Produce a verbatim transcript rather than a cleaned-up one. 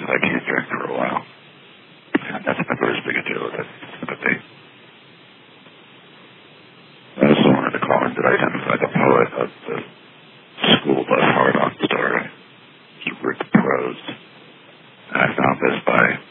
I can't drink for a while. And that's never as big a deal as sympathy. I also wanted to call in to identify the poet of the School Bus Hard On story. He wrote the prose. And I found this by